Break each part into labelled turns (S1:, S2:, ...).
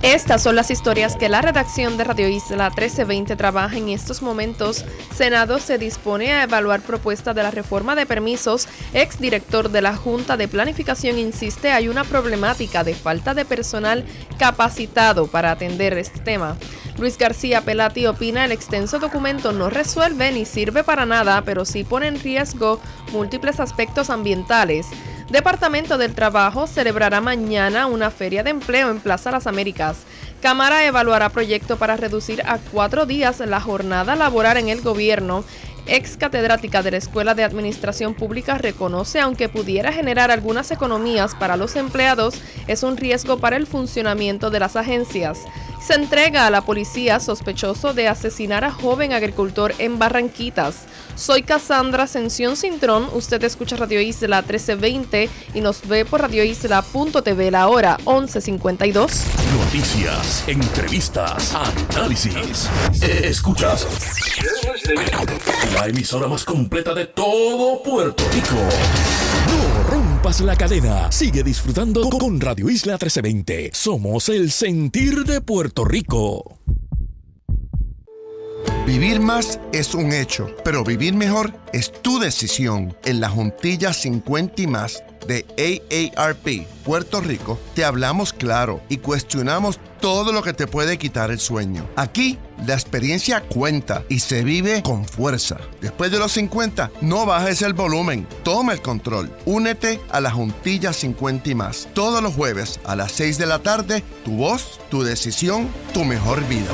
S1: Estas son las historias que la redacción de Radio Isla 1320 trabaja en estos momentos. Senado se dispone a evaluar propuesta de la reforma de permisos. Exdirector de la Junta de Planificación insiste hay una problemática de falta de personal capacitado para atender este tema. Luis García Pelati opina el extenso documento no resuelve ni sirve para nada, pero sí pone en riesgo múltiples aspectos ambientales. Departamento del Trabajo celebrará mañana una feria de empleo en Plaza Las Américas. Cámara evaluará proyecto para reducir a 4 días la jornada laboral en el gobierno. Ex catedrática de la Escuela de Administración Pública reconoce, aunque pudiera generar algunas economías para los empleados, es un riesgo para el funcionamiento de las agencias. Se entrega a la policía sospechoso de asesinar a joven agricultor en Barranquitas. Soy Cassandra Ascensión Cintrón, usted escucha Radio Isla 1320 y nos ve por radioisla.tv, la hora 11:52.
S2: Noticias, entrevistas, análisis. Escuchas la emisora más completa de todo Puerto Rico. No rompas la cadena. Sigue disfrutando con Radio Isla 1320. Somos el sentir de Puerto Rico.
S3: Vivir más es un hecho, pero vivir mejor es tu decisión. En la Juntilla 50 y más de AARP Puerto Rico, te hablamos claro y cuestionamos todo lo que te puede quitar el sueño. Aquí, la experiencia cuenta y se vive con fuerza. Después de los 50, no bajes el volumen, toma el control. Únete a la Juntilla 50 y más. Todos los jueves a las 6 de la tarde, tu voz, tu decisión, tu mejor vida.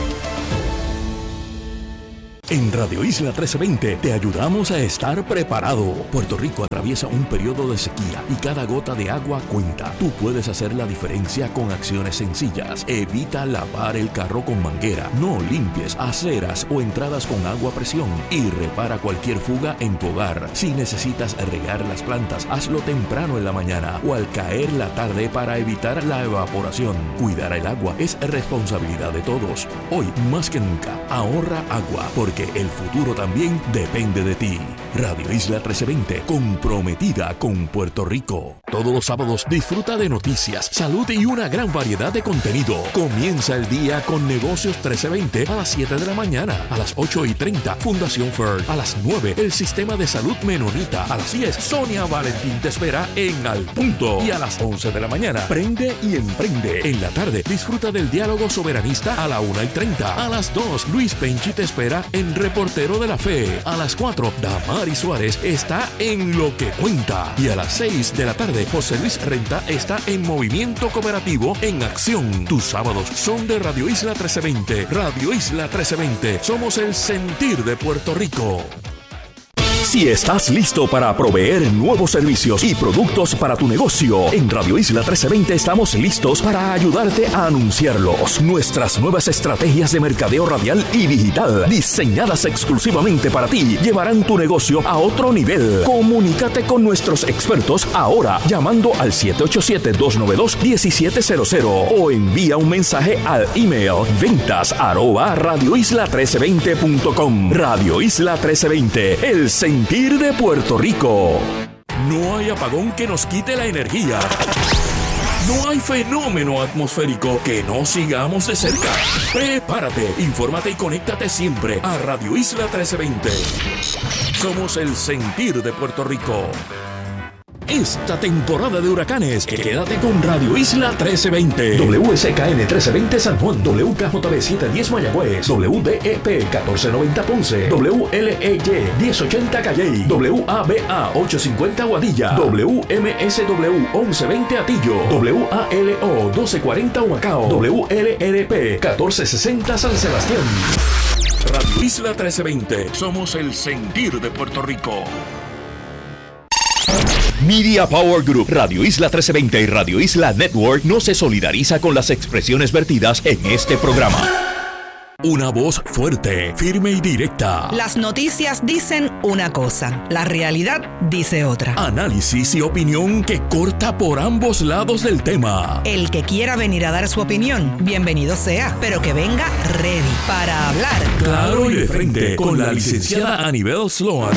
S2: En Radio Isla 1320 te ayudamos a estar preparado. Puerto Rico atraviesa un periodo de sequía y cada gota de agua cuenta. Tú puedes hacer la diferencia con acciones sencillas. Evita lavar el carro con manguera. No limpies aceras o entradas con agua a presión. Y repara cualquier fuga en tu hogar. Si necesitas regar las plantas, hazlo temprano en la mañana o al caer la tarde para evitar la evaporación. Cuidar el agua es responsabilidad de todos. Hoy, más que nunca, ahorra agua porque el futuro también depende de ti. Radio Isla 1320, comprometida con Puerto Rico. Todos los sábados disfruta de noticias, salud y una gran variedad de contenido. Comienza el día con Negocios 1320 a las 7 de la mañana. A las 8:30, Fundación FERD. A las 9, el Sistema de Salud Menonita. A las 10, Sonia Valentín te espera en Al Punto. Y a las 11 de la mañana, Prende y Emprende. En la tarde, disfruta del Diálogo Soberanista a la 1:30. A las 2, Luis Penchi te espera en Reportero de la Fe. A las 4, Damari Suárez está en Lo que Cuenta. Y a las 6 de la tarde, José Luis Renta está en Movimiento Cooperativo en Acción. Tus sábados son de Radio Isla 1320. Radio Isla 1320. Somos el sentir de Puerto Rico. Si estás listo para proveer nuevos servicios y productos para tu negocio, en Radio Isla 1320 estamos listos para ayudarte a anunciarlos. Nuestras nuevas estrategias de mercadeo radial y digital, diseñadas exclusivamente para ti, llevarán tu negocio a otro nivel. Comunícate con nuestros expertos ahora llamando al 787-292-1700 o envía un mensaje al email ventas@radioisla1320.com. Radio Isla 1320, el sentir de Puerto Rico. No hay apagón que nos quite la energía. No hay fenómeno atmosférico que no sigamos de cerca. Prepárate, infórmate y conéctate siempre a Radio Isla 1320. Somos el sentir de Puerto Rico. Esta temporada de huracanes, quédate con Radio Isla 1320. WSKN 1320 San Juan, WKJB 710 Mayagüez, WDEP 1490 Ponce, WLEY 1080 Calley, WABA 850 Guadilla, WMSW 1120 Atillo, WALO 1240 Humacao, WLRP 1460 San Sebastián. Radio Isla 1320. Somos el sentir de Puerto Rico. Media Power Group, Radio Isla 1320 y Radio Isla Network no se solidariza con las expresiones vertidas en este programa. Una voz fuerte, firme y directa.
S4: Las noticias dicen una cosa, la realidad dice otra.
S2: Análisis y opinión que corta por ambos lados del tema.
S4: El que quiera venir a dar su opinión, bienvenido sea, pero que venga ready para hablar.
S2: Claro y de frente, con la licenciada Anibel Sloan.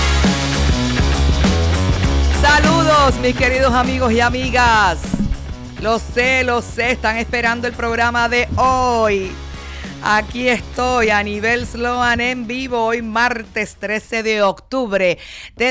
S5: Saludos, mis queridos amigos y amigas.
S4: Lo sé, están esperando el programa de hoy. Aquí estoy, Anibel Sloan en vivo, hoy martes 13 de octubre de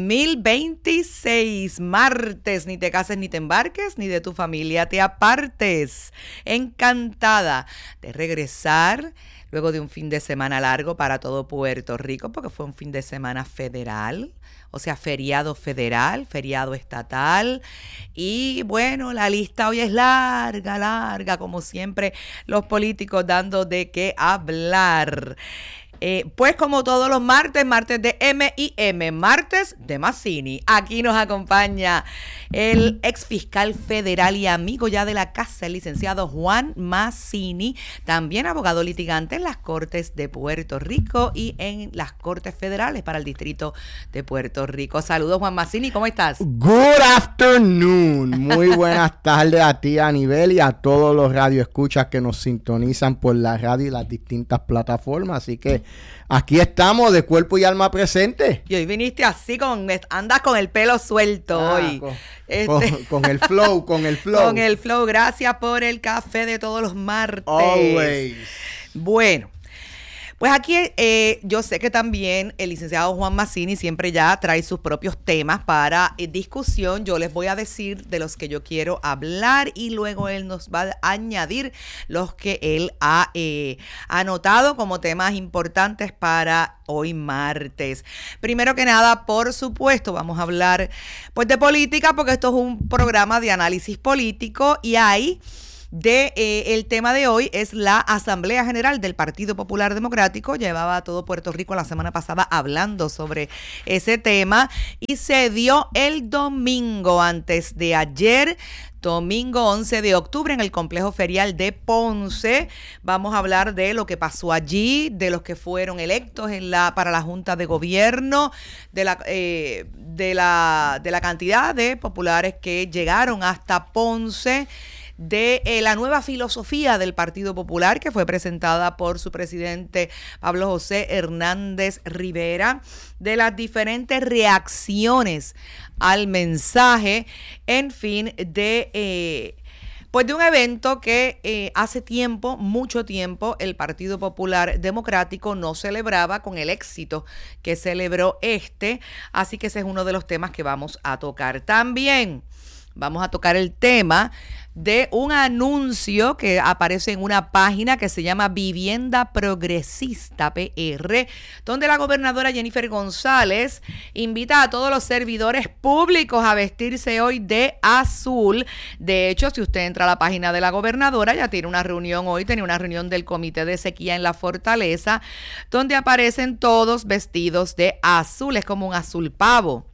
S4: 2026. Martes, ni te cases ni te embarques, ni de tu familia te apartes. Encantada de regresar luego de un fin de semana largo para todo Puerto Rico, porque fue un fin de semana federal. O sea, feriado federal, feriado estatal. Y bueno, la lista hoy es larga, como siempre, los políticos dando de qué hablar. Pues como todos los martes, martes de M&M, martes de Mazzini. Aquí nos acompaña el ex fiscal federal y amigo ya de la casa, el licenciado Juan Mazzini, también abogado litigante en las Cortes de Puerto Rico y en las Cortes Federales para el Distrito de Puerto Rico. Saludos, Juan Mazzini, ¿cómo estás?
S5: Good afternoon. Muy buenas tardes a ti, Anibel, y a todos los radioescuchas que nos sintonizan por la radio y las distintas plataformas. Así que aquí estamos de cuerpo y alma presente.
S4: Y hoy viniste así, andas con el pelo suelto hoy.
S5: Con el flow, con el flow.
S4: Con el flow, gracias por el café de todos los martes.
S5: Always.
S4: Bueno, pues aquí yo sé que también el licenciado Juan Mazzini siempre ya trae sus propios temas para discusión. Yo les voy a decir de los que yo quiero hablar y luego él nos va a añadir los que él ha anotado como temas importantes para hoy martes. Primero que nada, por supuesto, vamos a hablar pues de política, porque esto es un programa de análisis político y hay el tema de hoy es la Asamblea General del Partido Popular Democrático. Llevaba a todo Puerto Rico la semana pasada hablando sobre ese tema y se dio el domingo antes de ayer, domingo 11 de octubre en el complejo ferial de Ponce. Vamos a hablar de lo que pasó allí, de los que fueron electos para la Junta de Gobierno, de la cantidad de populares que llegaron hasta Ponce, de la nueva filosofía del Partido Popular que fue presentada por su presidente Pablo José Hernández Rivera, de las diferentes reacciones al mensaje, en fin, de un evento que hace tiempo, mucho tiempo, el Partido Popular Democrático no celebraba con el éxito que celebró así que ese es uno de los temas que vamos a tocar. También vamos a tocar el tema de un anuncio que aparece en una página que se llama Vivienda Progresista PR, donde la gobernadora Jennifer González invita a todos los servidores públicos a vestirse hoy de azul. De hecho, si usted entra a la página de la gobernadora, ya tiene una reunión hoy, tenía una reunión del Comité de Sequía en la Fortaleza, donde aparecen todos vestidos de azul, es como un azul pavo.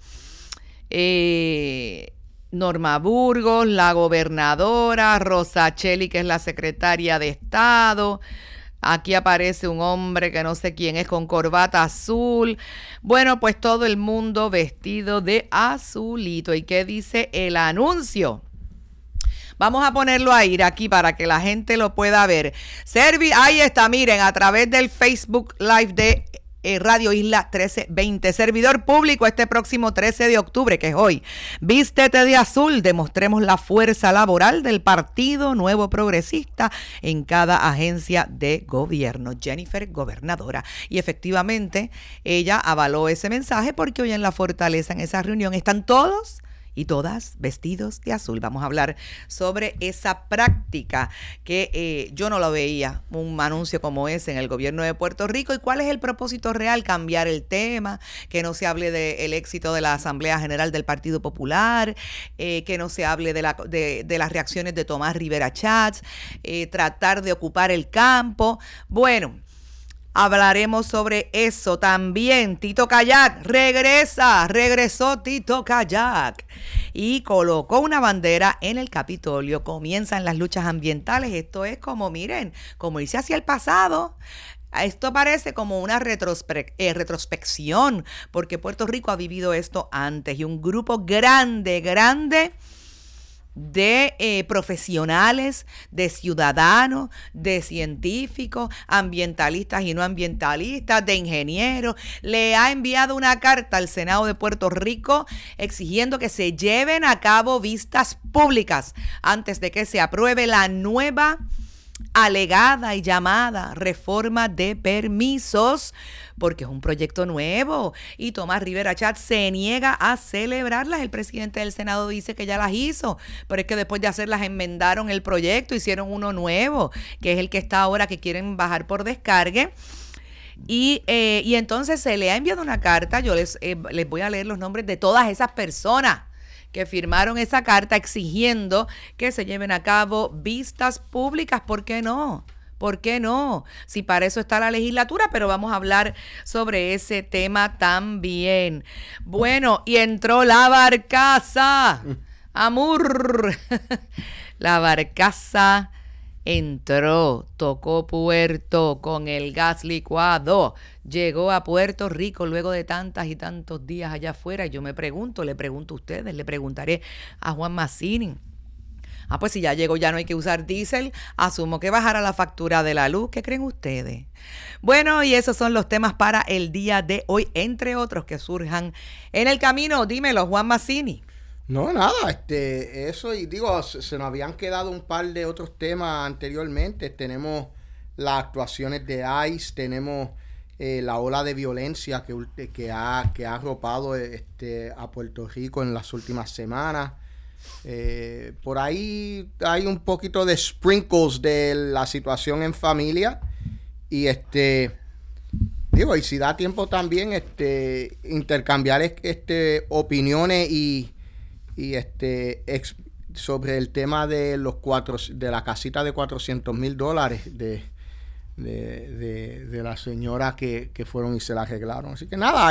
S4: Norma Burgos, la gobernadora, Rosa Cheli, que es la secretaria de Estado. Aquí aparece un hombre que no sé quién es, con corbata azul. Bueno, pues todo el mundo vestido de azulito. ¿Y qué dice el anuncio? Vamos a ponerlo aquí para que la gente lo pueda ver. Ahí está, miren, a través del Facebook Live de Radio Isla 1320. Servidor público este próximo 13 de octubre, que es hoy. Vístete de azul, demostremos la fuerza laboral del Partido Nuevo Progresista en cada agencia de gobierno. Jennifer, gobernadora. Y efectivamente, ella avaló ese mensaje porque hoy en la Fortaleza, en esa reunión, están todos y todas vestidos de azul. Vamos a hablar sobre esa práctica que yo no lo veía, un anuncio como ese en el gobierno de Puerto Rico. ¿Y cuál es el propósito real? Cambiar el tema, que no se hable del éxito de la Asamblea General del Partido Popular, que no se hable de las reacciones de Tomás Rivera Chats, tratar de ocupar el campo. Bueno, hablaremos sobre eso también. Tito Kayak regresó Tito Kayak y colocó una bandera en el Capitolio. Comienzan las luchas ambientales. Esto es como, miren, como irse hacia el pasado. Esto parece como una retrospección, porque Puerto Rico ha vivido esto antes y un grupo grande de profesionales, de ciudadanos, de científicos, ambientalistas y no ambientalistas, de ingenieros. Le ha enviado una carta al Senado de Puerto Rico exigiendo que se lleven a cabo vistas públicas antes de que se apruebe la nueva alegada y llamada reforma de permisos, porque es un proyecto nuevo y Tomás Rivera Chatz se niega a celebrarlas. El presidente del Senado dice que ya las hizo, pero es que después de hacerlas enmendaron el proyecto, hicieron uno nuevo, que es el que está ahora, que quieren bajar por descargue. Y entonces se le ha enviado una carta. Yo les voy a leer los nombres de todas esas personas que firmaron esa carta exigiendo que se lleven a cabo vistas públicas. ¿Por qué no? ¿Por qué no? Si para eso está la legislatura, pero vamos a hablar sobre ese tema también. Bueno, y entró la barcaza. Amor. La barcaza entró, tocó puerto con el gas licuado, llegó a Puerto Rico luego de tantas y tantos días allá afuera. Y yo le pregunto a ustedes, le preguntaré a Juan Mazzini. Pues si ya llegó, ya no hay que usar diésel, asumo que bajará la factura de la luz. ¿Qué creen ustedes? Bueno, y esos son los temas para el día de hoy, entre otros que surjan en el camino. Dímelo, Juan Mazzini.
S5: No, nada, eso, y digo, se nos habían quedado un par de otros temas anteriormente. Tenemos las actuaciones de ICE, tenemos la ola de violencia que ha arropado a Puerto Rico en las últimas semanas. Por ahí hay un poquito de sprinkles de la situación en familia y digo, y si da tiempo también intercambiar opiniones y sobre el tema de de la casita de $400,000 de la señora que fueron y se la arreglaron. Así que nada,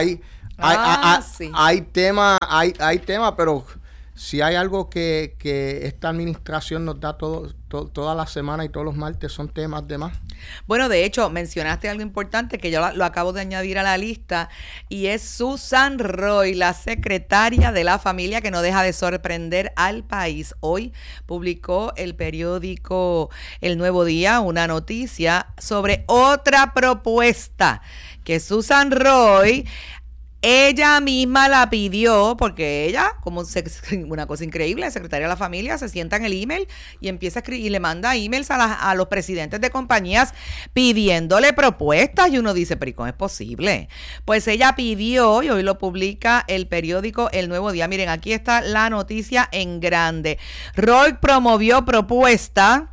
S5: hay tema, pero si hay algo que esta administración nos da toda la semana y todos los martes, son temas de más.
S4: Bueno, de hecho, mencionaste algo importante que yo lo acabo de añadir a la lista, y es Susan Roy, la secretaria de la familia, que no deja de sorprender al país. Hoy publicó el periódico El Nuevo Día una noticia sobre otra propuesta que Susan Roy, ella misma la pidió, porque ella, una cosa increíble, la secretaria de la familia se sienta en el email y empieza a escribir y le manda emails a los presidentes de compañías pidiéndole propuestas, y uno dice, pero ¿cómo es posible? Pues ella pidió, y hoy lo publica el periódico El Nuevo Día. Miren, aquí está la noticia en grande. Roy promovió propuesta.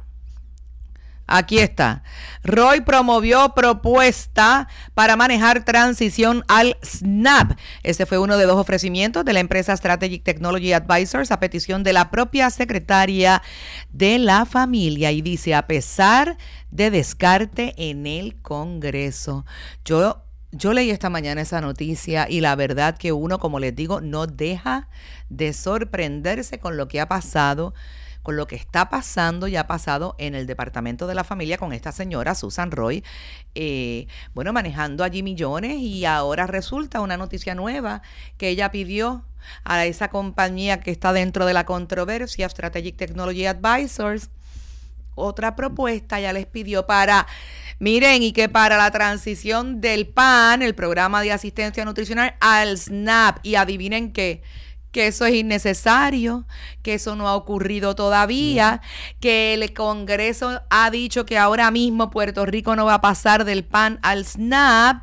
S4: Aquí está. Roy promovió propuesta para manejar transición al SNAP. Ese fue uno de 2 ofrecimientos de la empresa Strategic Technology Advisors a petición de la propia secretaria de la familia. Y dice, a pesar de descarte en el Congreso. Yo leí esta mañana esa noticia y la verdad que uno, como les digo, no deja de sorprenderse con lo que ha pasado, con lo que está pasando y ha pasado en el Departamento de la Familia con esta señora Susan Roy, manejando allí millones, y ahora resulta una noticia nueva que ella pidió a esa compañía que está dentro de la controversia, Strategic Technology Advisors, otra propuesta. Ya les pidió miren, y que para la transición del PAN, el programa de asistencia nutricional, al SNAP, y adivinen qué, que eso es innecesario, que eso no ha ocurrido todavía, que el Congreso ha dicho que ahora mismo Puerto Rico no va a pasar del PAN al SNAP,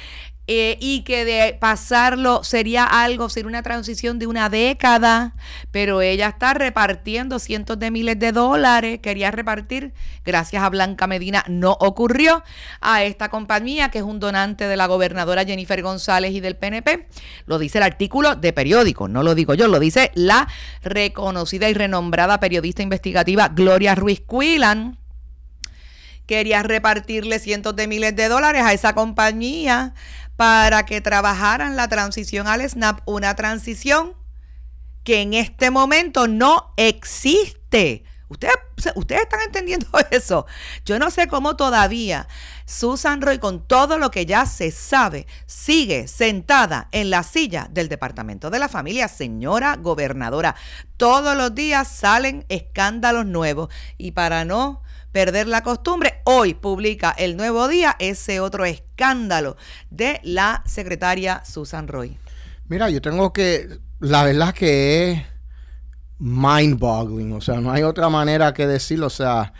S4: y que de pasarlo sería una transición de una década, pero ella está repartiendo cientos de miles de dólares, quería repartir, gracias a Blanca Medina, no ocurrió, a esta compañía que es un donante de la gobernadora Jennifer González y del PNP. Lo dice el artículo de periódico, no lo digo yo, lo dice la reconocida y renombrada periodista investigativa Gloria Ruiz Quillan. Quería repartirle cientos de miles de dólares a esa compañía para que trabajaran la transición al SNAP, una transición que en este momento no existe. Ustedes están entendiendo eso. Yo no sé cómo todavía Susan Roy, con todo lo que ya se sabe, sigue sentada en la silla del Departamento de la Familia. Señora gobernadora, todos los días salen escándalos nuevos y para no perder la costumbre, hoy publica El Nuevo Día ese otro escándalo de la secretaria Susan Roy.
S5: Mira, la verdad que es mind-boggling, o sea, no hay otra manera que decirlo, o sea,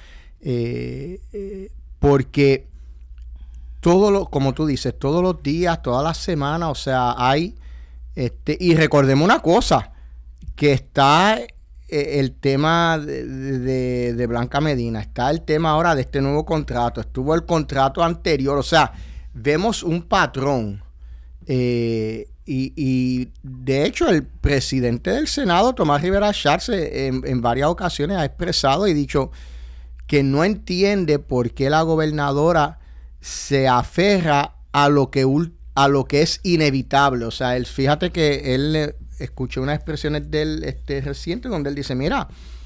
S5: porque como tú dices, todos los días, todas las semanas, o sea, hay, y recordemos una cosa, que está el tema de Blanca Medina, está el tema ahora de este nuevo contrato, estuvo el contrato anterior, o sea, vemos un patrón, y de hecho el presidente del Senado, Tomás Rivera Schatz, en varias ocasiones ha expresado y dicho que no entiende por qué la gobernadora se aferra a lo que es inevitable. O sea, fíjate que él escuché unas expresiones de él reciente donde él dice, mira,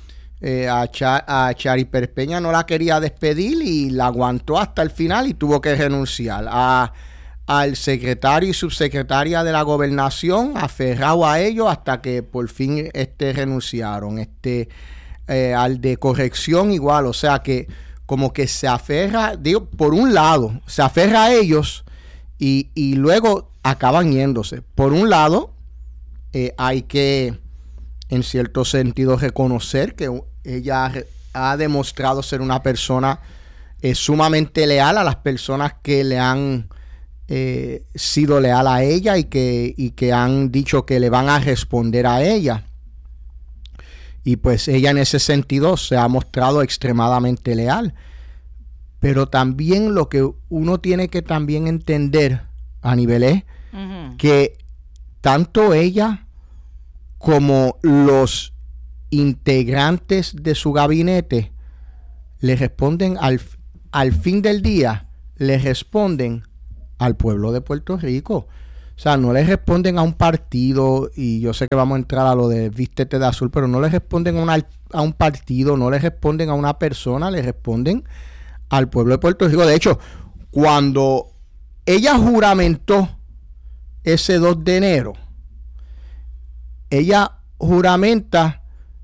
S5: a Chari Perpeña no la quería despedir y la aguantó hasta el final y tuvo que renunciar. Al secretario y subsecretaria de la gobernación, aferrado a ellos hasta que por fin renunciaron. Al de corrección igual, o sea que como que se aferra, digo, por un lado, se aferra a ellos y luego acaban yéndose. Por un lado, hay que, en cierto sentido, reconocer que ella ha demostrado ser una persona sumamente leal a las personas que le han sido leal a ella y que han dicho que le van a responder a ella. Y pues ella en ese sentido se ha mostrado extremadamente leal. Pero también lo que uno tiene que también entender, Aníbal, es que tanto ella como los integrantes de su gabinete le responden al fin del día, le responden al pueblo de Puerto Rico. O sea, no le responden a un partido, y yo sé que vamos a entrar a lo de vístete de azul, pero no le responden a un partido, no le responden a una persona, le responden al pueblo de Puerto Rico. De hecho, cuando ella juramentó ese 2 de enero, ella juramenta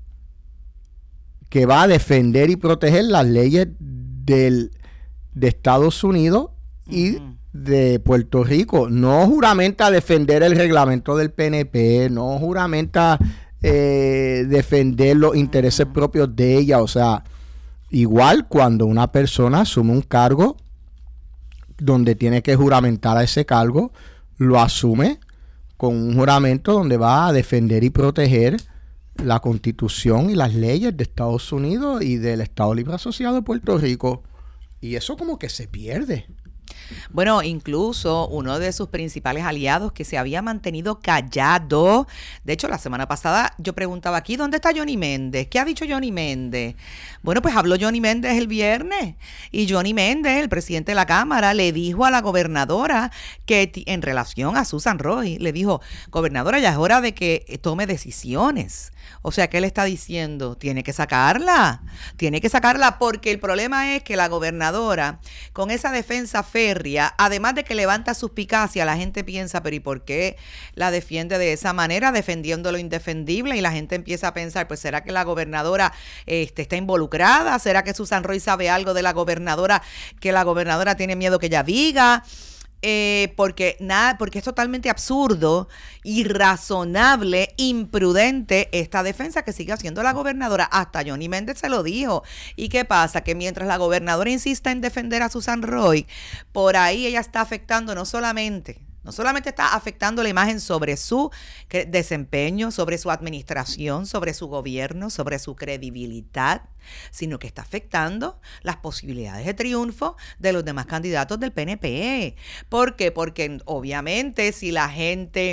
S5: que va a defender y proteger las leyes de Estados Unidos y de Puerto Rico. No juramenta defender el reglamento del PNP, no juramenta defender los intereses propios de ella. O sea, igual cuando una persona asume un cargo donde tiene que juramentar a ese cargo, lo asume con un juramento donde va a defender y proteger la Constitución y las leyes de Estados Unidos y del Estado Libre Asociado de Puerto Rico. Y eso como que se pierde.
S4: Bueno, incluso uno de sus principales aliados que se había mantenido callado. De hecho, la semana pasada yo preguntaba aquí, ¿dónde está Johnny Méndez? ¿Qué ha dicho Johnny Méndez? Bueno, pues habló Johnny Méndez el viernes y Johnny Méndez, el presidente de la Cámara, le dijo a la gobernadora que en relación a Susan Roy, le dijo, gobernadora, ya es hora de que tome decisiones. O sea, ¿qué le está diciendo? Tiene que sacarla porque el problema es que la gobernadora, con esa defensa férrea, además de que levanta suspicacia, la gente piensa, pero ¿y por qué la defiende de esa manera, defendiendo lo indefendible? Y la gente empieza a pensar, pues ¿será que la gobernadora está involucrada? ¿Será que Susan Roy sabe algo de la gobernadora que la gobernadora tiene miedo que ella diga? Porque es totalmente absurdo, irrazonable, imprudente esta defensa que sigue haciendo la gobernadora. Hasta Johnny Méndez se lo dijo. ¿Y qué pasa? Que mientras la gobernadora insista en defender a Susan Roy, por ahí ella está afectando no solamente está afectando la imagen sobre su desempeño, sobre su administración, sobre su gobierno, sobre su credibilidad, sino que está afectando las posibilidades de triunfo de los demás candidatos del PNP. ¿Por qué? Porque obviamente si la gente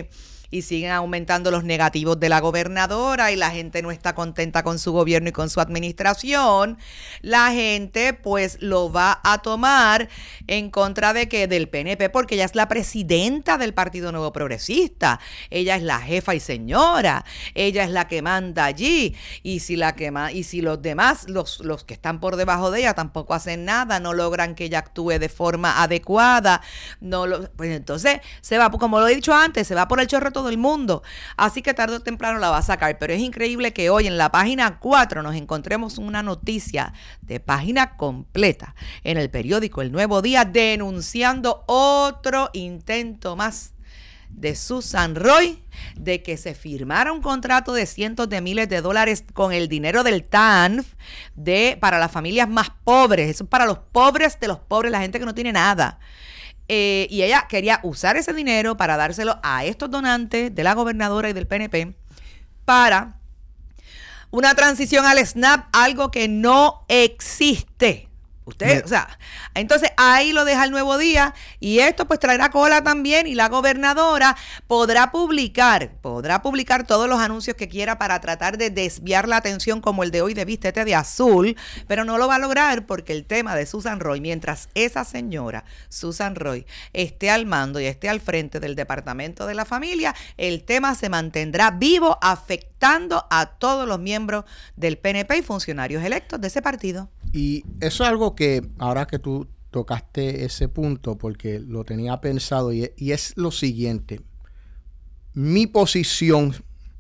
S4: y siguen aumentando los negativos de la gobernadora y la gente no está contenta con su gobierno y con su administración, la gente pues lo va a tomar en contra de que del PNP, porque ella es la presidenta del Partido Nuevo Progresista, ella es la jefa y señora, ella es la que manda allí, y si los demás, los que están por debajo de ella tampoco hacen nada, no logran que ella actúe de forma adecuada, pues entonces se va, como lo he dicho antes, se va por el chorro todo el mundo, así que tarde o temprano la va a sacar. Pero es increíble que hoy en la página 4 nos encontremos una noticia de página completa en el periódico El Nuevo Día denunciando otro intento más de Susan Roy de que se firmara un contrato de cientos de miles de dólares con el dinero del TANF para las familias más pobres. Eso es para los pobres de los pobres, la gente que no tiene nada. Y ella quería usar ese dinero para dárselo a estos donantes de la gobernadora y del PNP para una transición al SNAP, algo que no existe. Usted, o sea, entonces ahí lo deja El Nuevo Día y esto pues traerá cola también, y la gobernadora podrá publicar todos los anuncios que quiera para tratar de desviar la atención, como el de hoy de Vístete de Azul, pero no lo va a lograr porque el tema de Susan Roy, mientras esa señora Susan Roy esté al mando y esté al frente del Departamento de la Familia, el tema se mantendrá vivo, afectando a todos los miembros del PNP y funcionarios electos de ese partido.
S5: Y eso es algo que, ahora que tú tocaste ese punto, porque lo tenía pensado, y es lo siguiente. Mi posición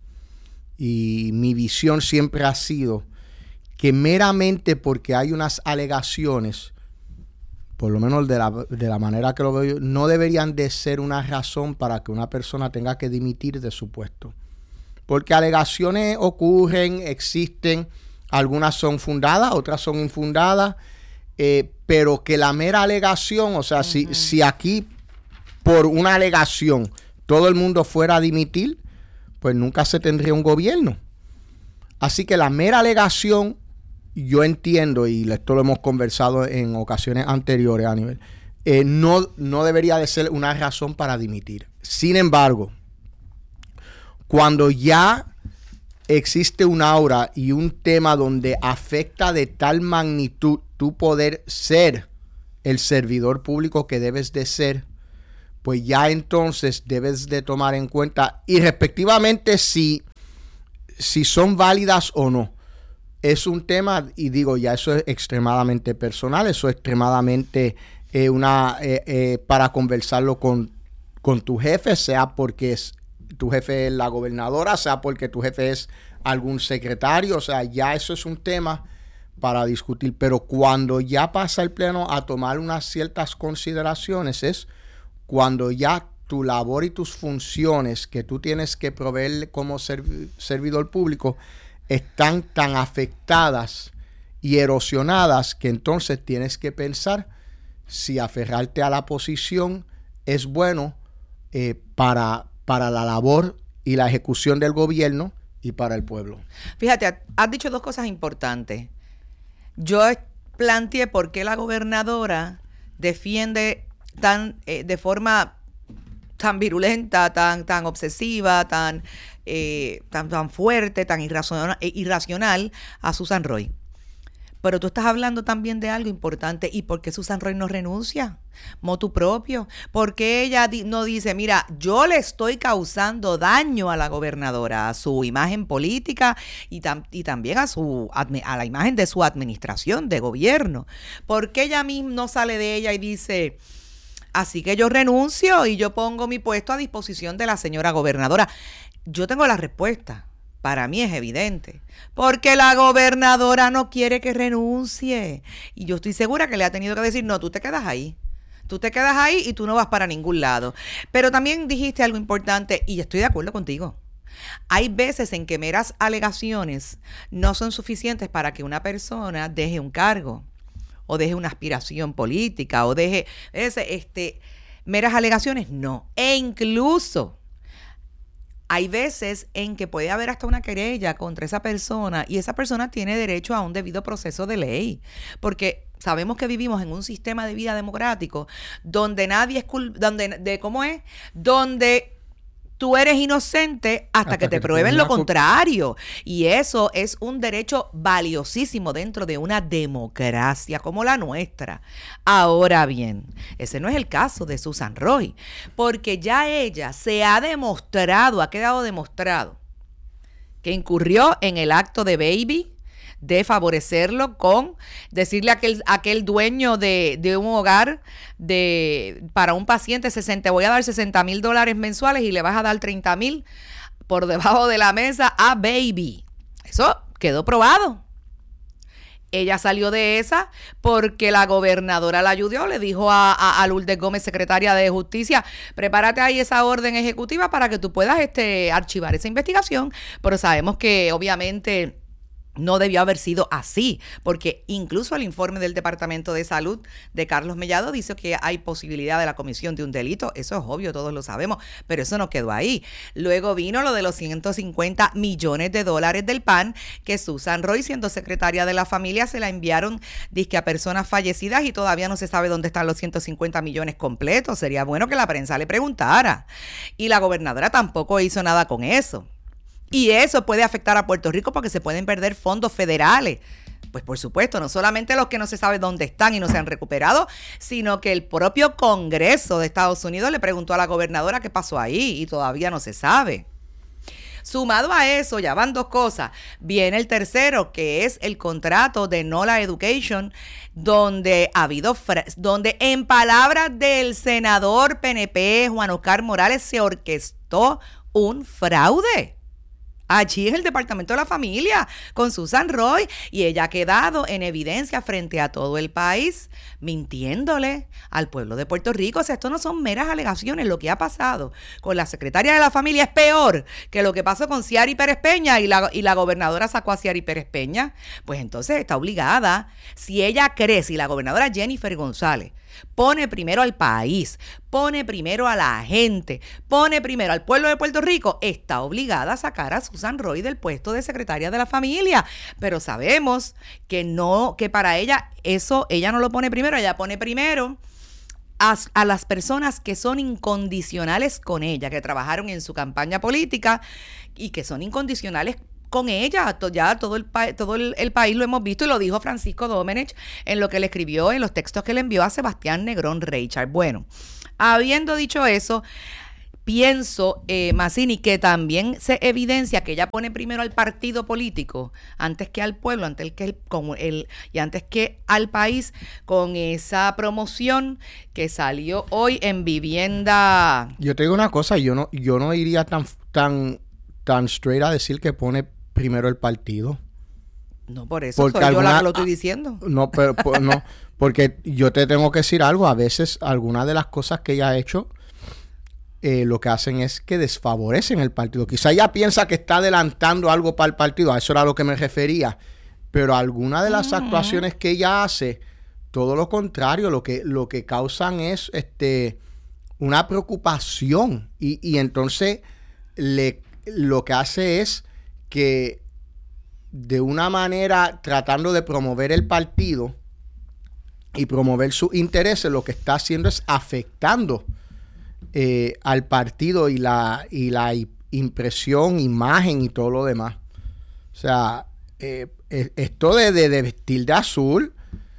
S5: y mi visión siempre ha sido que meramente porque hay unas alegaciones, por lo menos de la manera que lo veo yo, no deberían de ser una razón para que una persona tenga que dimitir de su puesto. Porque alegaciones ocurren, existen. Algunas son fundadas, otras son infundadas, pero que la mera alegación, o sea, si aquí por una alegación todo el mundo fuera a dimitir, pues nunca se tendría un gobierno. Así que la mera alegación, yo entiendo, y esto lo hemos conversado en ocasiones anteriores a nivel, no debería de ser una razón para dimitir. Sin embargo, cuando ya existe un aura y un tema donde afecta de tal magnitud tu poder ser el servidor público que debes de ser, pues ya entonces debes de tomar en cuenta, y respectivamente si son válidas o no. Es un tema, y digo, ya eso es extremadamente personal, eso es extremadamente para conversarlo con tu jefe, sea porque tu jefe es la gobernadora, sea porque tu jefe es algún secretario, o sea, ya eso es un tema para discutir. Pero cuando ya pasa el pleno a tomar unas ciertas consideraciones, es cuando ya tu labor y tus funciones que tú tienes que proveer como servidor público están tan afectadas y erosionadas que entonces tienes que pensar si aferrarte a la posición es bueno para la labor y la ejecución del gobierno y para el pueblo.
S4: Fíjate, has dicho dos cosas importantes. Yo planteé por qué la gobernadora defiende de forma tan virulenta, tan obsesiva, tan fuerte, tan irracional a Susan Roy. Pero tú estás hablando también de algo importante. ¿Y por qué Susan Roy no renuncia? Motu propio. ¿Por qué ella no dice, mira, yo le estoy causando daño a la gobernadora, a su imagen política y también a la imagen de su administración de gobierno? ¿Por qué ella misma no sale de ella y dice, así que yo renuncio y yo pongo mi puesto a disposición de la señora gobernadora? Yo tengo la respuesta. Para mí es evidente, porque la gobernadora no quiere que renuncie. Y yo estoy segura que le ha tenido que decir, no, tú te quedas ahí. Tú te quedas ahí y tú no vas para ningún lado. Pero también dijiste algo importante y estoy de acuerdo contigo. Hay veces en que meras alegaciones no son suficientes para que una persona deje un cargo o deje una aspiración política o deje meras alegaciones, no. E incluso hay veces en que puede haber hasta una querella contra esa persona y esa persona tiene derecho a un debido proceso de ley, porque sabemos que vivimos en un sistema de vida democrático donde nadie es donde tú eres inocente hasta que te prueben lo contrario. Y eso es un derecho valiosísimo dentro de una democracia como la nuestra. Ahora bien, ese no es el caso de Susan Roy, porque ya ella se ha demostrado, ha quedado demostrado que incurrió en el acto de Baby, de favorecerlo con decirle a aquel dueño de un hogar para un paciente, te voy a dar $60,000 mensuales y le vas a dar 30,000 por debajo de la mesa a Baby. Eso quedó probado. Ella salió de esa porque la gobernadora la ayudó, le dijo a Lourdes Gómez, secretaria de Justicia, prepárate ahí esa orden ejecutiva para que tú puedas archivar esa investigación, pero sabemos que obviamente no debió haber sido así, porque incluso el informe del Departamento de Salud de Carlos Mellado dice que hay posibilidad de la comisión de un delito. Eso es obvio, todos lo sabemos, pero eso no quedó ahí. Luego vino lo de los $150 millones del PAN, que Susan Roy, siendo secretaria de la familia, se la enviaron dizque a personas fallecidas y todavía no se sabe dónde están los 150 millones completos. Sería bueno que la prensa le preguntara. Y la gobernadora tampoco hizo nada con eso. Y eso puede afectar a Puerto Rico porque se pueden perder fondos federales. Pues por supuesto, no solamente los que no se sabe dónde están y no se han recuperado, sino que el propio Congreso de Estados Unidos le preguntó a la gobernadora qué pasó ahí y todavía no se sabe. Sumado a eso, ya van dos cosas. Viene el tercero, que es el contrato de NOLA Education, donde donde en palabras del senador PNP Juan Oscar Morales se orquestó un fraude. Allí en el Departamento de la Familia, con Susan Roy, y ella ha quedado en evidencia frente a todo el país, mintiéndole al pueblo de Puerto Rico. O sea, esto no son meras alegaciones. Lo que ha pasado con la secretaria de la Familia es peor que lo que pasó con Ciary Pérez Peña, y la gobernadora sacó a Ciary Pérez Peña. Pues entonces está obligada, si ella cree, si la gobernadora Jennifer González pone primero al país, pone primero a la gente, pone primero al pueblo de Puerto Rico, está obligada a sacar a Susan Roy del puesto de secretaria de la Familia. Pero sabemos que no, que para ella eso, ella no lo pone primero, ella pone primero a las personas que son incondicionales con ella, que trabajaron en su campaña política y que son incondicionales con ella. Ya todo el país lo hemos visto, y lo dijo Francisco Domenech en lo que le escribió, en los textos que le envió a Sebastián Negrón Reichard. Bueno, habiendo dicho eso, pienso, Mazzini, que también se evidencia que ella pone primero al partido político antes que al pueblo, antes que al país, con esa promoción que salió hoy en Vivienda.
S5: Yo te digo una cosa, yo no iría tan straight a decir que pone primero el partido.
S4: No, por eso soy yo la que lo estoy diciendo.
S5: No, pero no, porque yo te tengo que decir algo. A veces algunas de las cosas que ella ha hecho, lo que hacen es que desfavorecen el partido. Quizá ella piensa que está adelantando algo para el partido, a eso era a lo que me refería. Pero algunas de las actuaciones que ella hace, todo lo contrario, lo que causan es una preocupación. Y entonces lo que hace es que de una manera, tratando de promover el partido y promover sus intereses, lo que está haciendo es afectando al partido y la impresión, imagen y todo lo demás. O sea, esto de vestir de azul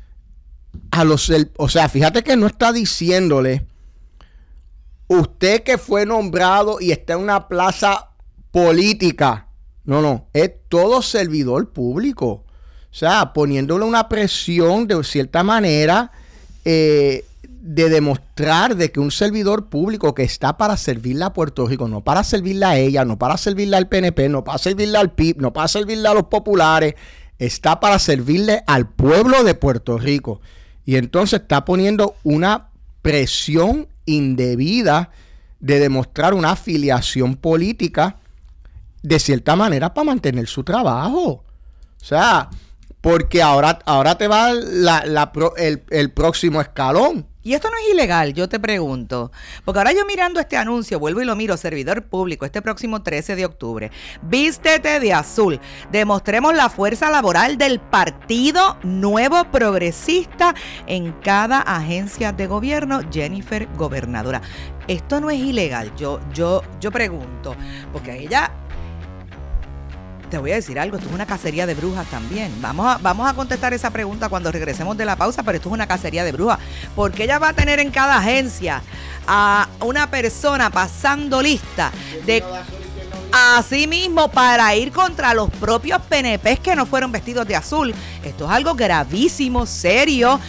S5: o sea, fíjate que no está diciéndole usted que fue nombrado y está en una plaza política. No, es todo servidor público. O sea, poniéndole una presión de cierta manera de demostrar de que un servidor público que está para servirle a Puerto Rico, no para servirle a ella, no para servirle al PNP, no para servirle al PIB, no para servirle a los populares, está para servirle al pueblo de Puerto Rico. Y entonces está poniendo una presión indebida de demostrar una afiliación política de cierta manera para mantener su trabajo. O sea, porque ahora te va el próximo escalón.
S4: Y esto no es ilegal, yo te pregunto. Porque ahora yo mirando este anuncio, vuelvo y lo miro, servidor público, este próximo 13 de octubre. Vístete de azul. Demostremos la fuerza laboral del Partido Nuevo Progresista en cada agencia de gobierno. Jennifer, gobernadora. esto no es ilegal. Yo pregunto, porque ella, te voy a decir algo, esto es una cacería de brujas también. Vamos a contestar esa pregunta cuando regresemos de la pausa, pero esto es una cacería de brujas. Porque ella va a tener en cada agencia a una persona pasando lista de... Así mismo, para ir contra los propios PNPs que no fueron vestidos de azul. Esto es algo gravísimo, serio.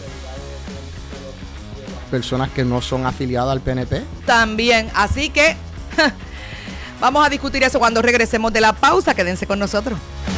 S5: Personas que no son afiliadas al PNP.
S4: También, así que vamos a discutir eso cuando regresemos de la pausa. Quédense con nosotros.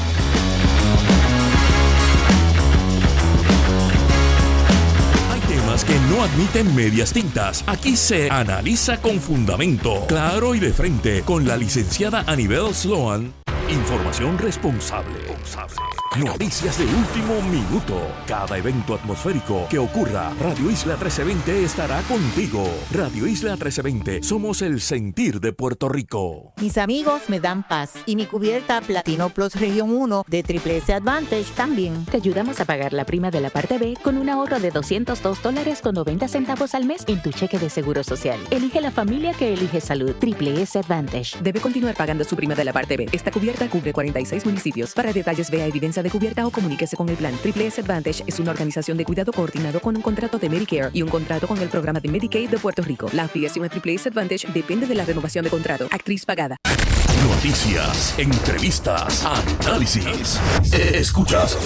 S2: Que no admiten medias tintas. Aquí se analiza con fundamento, claro y de frente, con la licenciada Anibel Sloan. Información responsable. Noticias de último minuto. Cada evento atmosférico que ocurra, Radio Isla 1320 estará contigo. Radio Isla 1320, somos el sentir de Puerto Rico.
S6: Mis amigos me dan paz y mi cubierta Platino Plus Región 1 de Triple S Advantage también.
S7: Te ayudamos a pagar la prima de la parte B con un ahorro de $202.90 al mes en tu cheque de seguro social. Elige la familia que elige salud. Triple S Advantage.
S8: Debe continuar pagando su prima de la parte B. Esta cubierta cubre 46 municipios. Para detalles, vea evidencia de cubierta o comuníquese con el plan. Triple S Advantage es una organización de cuidado coordinado con un contrato de Medicare y un contrato con el programa de Medicaid de Puerto Rico. La afiliación a Triple S Advantage depende de la renovación de contrato. Actriz pagada.
S2: Noticias, entrevistas, análisis. Escuchas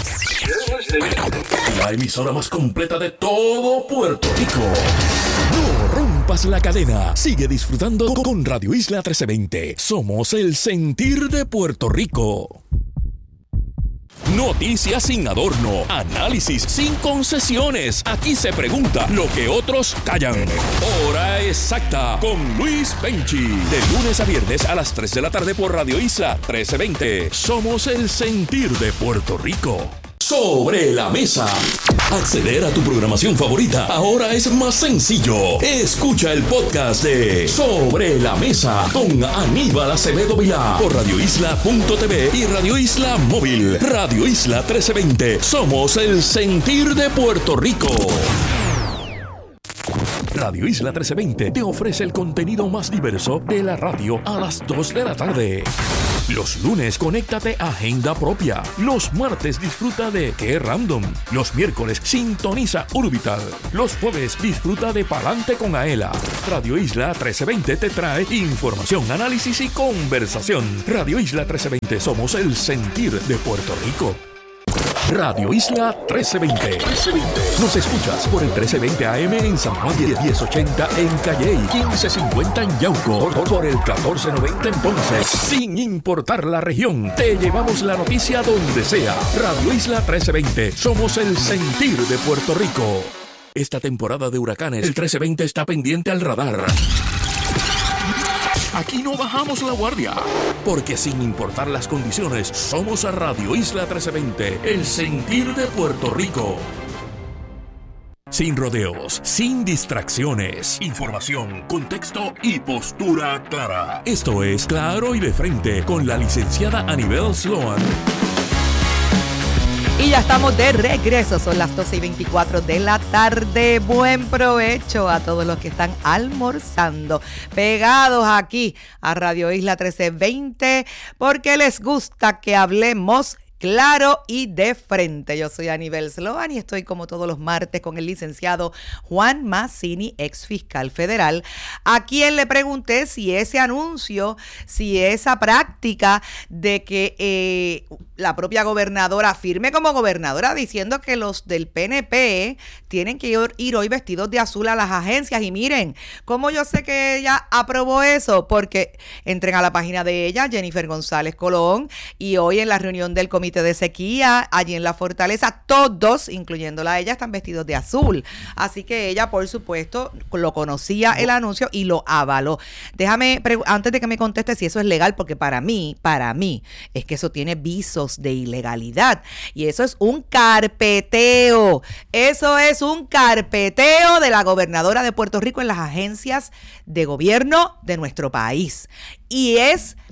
S2: la emisora más completa de todo Puerto Rico. No rompas la cadena. Sigue disfrutando con Radio Isla 1320. Somos el sentir de Puerto Rico. Noticias sin adorno, análisis sin concesiones. Aquí se pregunta lo que otros callan. Hora exacta con Luis Penchi. De lunes a viernes a las 3 de la tarde por Radio Isla 1320. Somos el sentir de Puerto Rico. Sobre la mesa. Acceder a tu programación favorita ahora es más sencillo. Escucha el podcast de Sobre la Mesa con Aníbal Acevedo Vilá por radioisla.tv y Radio Isla Móvil. Radio Isla 1320. Somos el sentir de Puerto Rico. Radio Isla 1320 te ofrece el contenido más diverso de la radio a las 2 de la tarde. Los lunes, conéctate a Agenda Propia. Los martes, disfruta de Qué Random. Los miércoles, sintoniza Urbital. Los jueves, disfruta de Palante con Aela. Radio Isla 1320 te trae información, análisis y conversación. Radio Isla 1320, somos el sentir de Puerto Rico. Radio Isla 1320. Nos escuchas por el 1320 AM en San Juan, 1080 en Calley, 1550 en Yauco, por el 1490 en Ponce. Sin importar la región, te llevamos la noticia donde sea. Radio Isla 1320, somos el sentir de Puerto Rico. Esta temporada de huracanes, el 1320 está pendiente al radar. Aquí no bajamos la guardia, porque sin importar las condiciones, somos a Radio Isla 1320, el sentir de Puerto Rico. Sin rodeos, sin distracciones, información, contexto y postura clara. Esto es Claro y de Frente con la licenciada Anibel Sloan.
S4: Y ya estamos de regreso, son las 12:24 de la tarde. Buen provecho a todos los que están almorzando, pegados aquí a Radio Isla 1320, porque les gusta que hablemos claro y de frente. Yo soy Anibel Sloan y estoy como todos los martes con el licenciado Juan Mazzini, ex fiscal federal, a quien le pregunté si ese anuncio, si esa práctica de que la propia gobernadora firme como gobernadora diciendo que los del PNP tienen que ir hoy vestidos de azul a las agencias. Y miren, ¿cómo yo sé que ella aprobó eso? Porque entren a la página de ella, Jennifer González Colón, y hoy en la reunión del comité de sequía, allí en la Fortaleza, todos, incluyéndola a ella, están vestidos de azul. Así que ella, por supuesto, lo conocía el anuncio y lo avaló. Déjame, antes de que me conteste si eso es legal, porque para mí, es que eso tiene visos de ilegalidad. Y eso es un carpeteo. Eso es un carpeteo de la gobernadora de Puerto Rico en las agencias de gobierno de nuestro país. Y es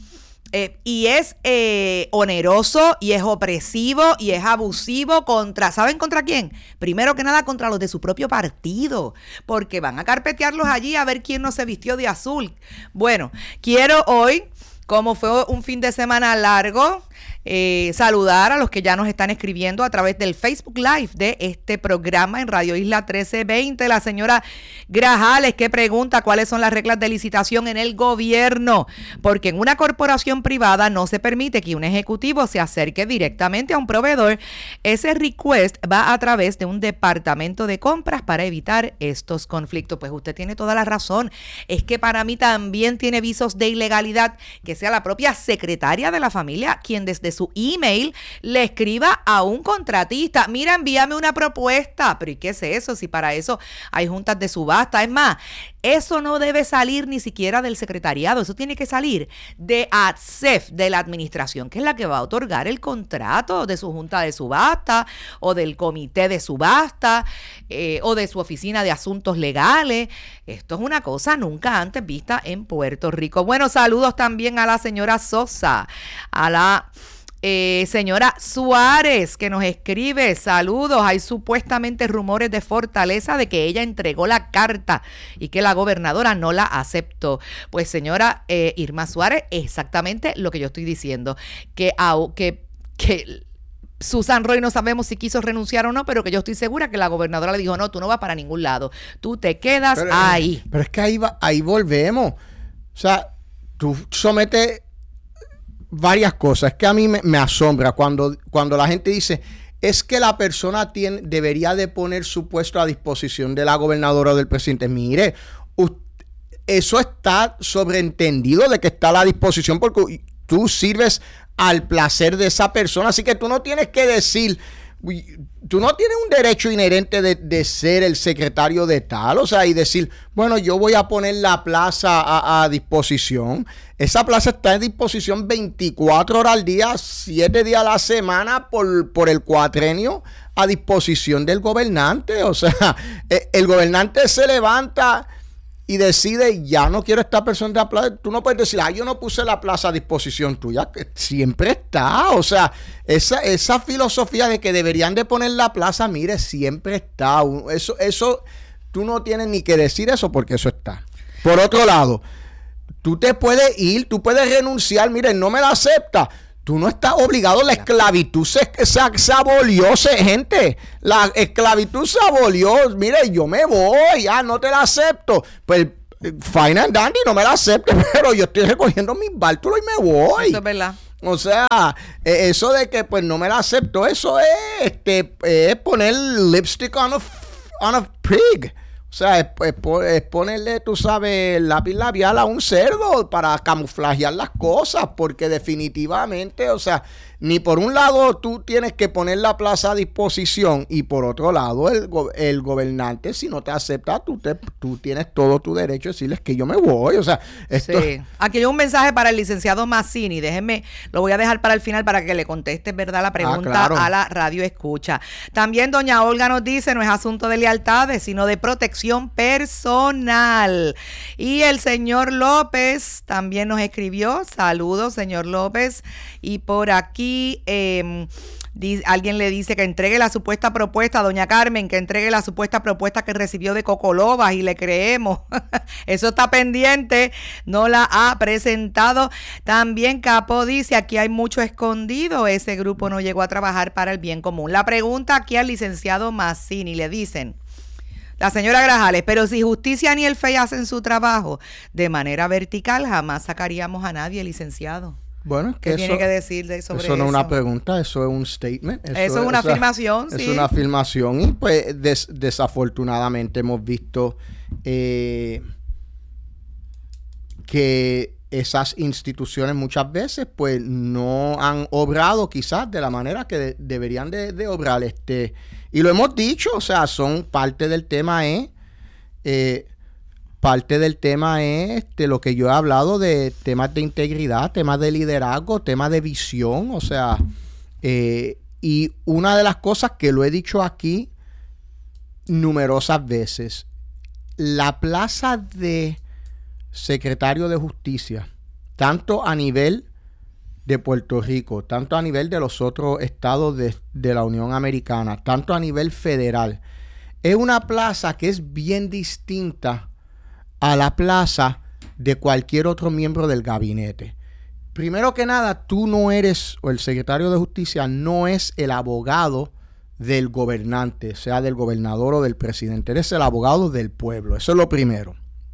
S4: y es oneroso y es opresivo y es abusivo ¿saben contra quién? Primero que nada contra los de su propio partido, porque van a carpetearlos allí a ver quién no se vistió de azul. Bueno, quiero hoy, como fue un fin de semana largo, saludar a los que ya nos están escribiendo a través del Facebook Live de este programa en Radio Isla 1320. La señora Grajales, que pregunta cuáles son las reglas de licitación en el gobierno, porque en una corporación privada no se permite que un ejecutivo se acerque directamente a un proveedor. Ese request va a través de un departamento de compras para evitar estos conflictos. Pues usted tiene toda la razón. Es que para mí también tiene visos de ilegalidad que sea la propia secretaria de la familia quien desde su email le escriba a un contratista: mira, envíame una propuesta. Pero ¿y qué es eso? Si para eso hay juntas de subasta. Es más, eso no debe salir ni siquiera del secretariado, eso tiene que salir de ADCEF, de la administración, que es la que va a otorgar el contrato, de su junta de subasta o del comité de subasta o de su oficina de asuntos legales. Esto es una cosa nunca antes vista en Puerto Rico. Bueno, saludos también a la señora Sosa, a la señora Suárez, que nos escribe: saludos, hay supuestamente rumores de Fortaleza de que ella entregó la carta y que la gobernadora no la aceptó. Pues señora Irma Suárez, exactamente lo que yo estoy diciendo, que Susan Roy no sabemos si quiso renunciar o no, pero que yo estoy segura que la gobernadora le dijo: no, tú no vas para ningún lado, tú te quedas ahí.
S5: Pero es que ahí volvemos. O sea, tú sometes varias cosas. Es que a mí me asombra cuando la gente dice: es que la persona debería de poner su puesto a disposición de la gobernadora o del presidente. Mire, eso está sobreentendido de que está a la disposición porque tú sirves al placer de esa persona. Así que tú no tienes que decir, tú no tienes un derecho inherente de ser el secretario de tal, o sea, y decir, bueno, yo voy a poner la plaza a disposición. Esa plaza está a disposición 24 horas al día, 7 días a la semana por el cuatrenio, a disposición del gobernante. O sea, el gobernante se levanta y decide: ya no quiero esta persona de la plaza. Tú no puedes decir: yo no puse la plaza a disposición tuya. Siempre está. O sea, esa filosofía de que deberían de poner la plaza, mire, siempre está. Eso tú no tienes ni que decir eso porque eso está. Por otro lado, tú te puedes ir, tú puedes renunciar. Mire, no me la acepta. Tú no estás obligado. La esclavitud se abolió, gente. La esclavitud se abolió. Mire, yo me voy, no te la acepto. Pues, fine and dandy, no me la acepto, pero yo estoy recogiendo mis bártulos y me voy.
S4: Eso es verdad.
S5: O sea, eso de que pues no me la acepto, eso es poner lipstick on a pig. O sea, es ponerle, tú sabes, lápiz labial a un cerdo para camuflajear las cosas, porque definitivamente, o sea, ni por un lado tú tienes que poner la plaza a disposición y por otro lado el gobernante, si no te acepta, tú tienes todo tu derecho a decirles que yo me voy. O sea, esto...
S4: Sí. Aquí hay un mensaje para el licenciado Mazzini. Déjenme, lo voy a dejar para el final para que le conteste, ¿verdad?, la pregunta
S5: claro,
S4: a la radio escucha. También doña Olga nos dice: no es asunto de lealtades, sino de protección personal. Y el señor López también nos escribió: saludos, señor López. Y por aquí alguien le dice que entregue la supuesta propuesta, doña Carmen, que entregue la supuesta propuesta que recibió de Cocolobas y le creemos. Eso está pendiente, no la ha presentado. También Capó dice: aquí hay mucho escondido, ese grupo no llegó a trabajar para el bien común. La pregunta aquí al licenciado Mazzini, le dicen: la señora Grajales, pero si Justicia ni el FEI hacen su trabajo de manera vertical, jamás sacaríamos a nadie, licenciado.
S5: Bueno,
S4: ¿Qué tiene que decir sobre eso?
S5: Eso no es una pregunta, eso es un statement.
S4: Eso es una afirmación, sí.
S5: Es una afirmación y pues desafortunadamente hemos visto que esas instituciones muchas veces pues no han obrado quizás de la manera que deberían de obrar. Y lo hemos dicho, o sea, son parte del tema lo que yo he hablado de temas de integridad, temas de liderazgo, temas de visión, o sea, y una de las cosas que lo he dicho aquí numerosas veces, la plaza de secretario de Justicia, tanto a nivel de Puerto Rico, tanto a nivel de los otros estados de la Unión Americana, tanto a nivel federal, es una plaza que es bien distinta a la plaza de cualquier otro miembro del gabinete. Primero que nada, tú no eres, o el secretario de Justicia no es el abogado del gobernante, sea del gobernador o del presidente. Eres el abogado del pueblo. Eso es lo primero.